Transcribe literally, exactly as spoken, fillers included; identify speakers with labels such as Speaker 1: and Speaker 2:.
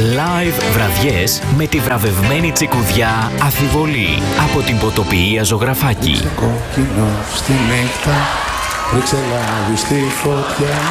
Speaker 1: Live βραδιές με τη βραβευμένη τσικουδιά Αφιβολή από την Ποτοποιία Ζωγραφάκη.
Speaker 2: Κόκκινο στη νύχτα, ρίξε λάδι στη φωτιά.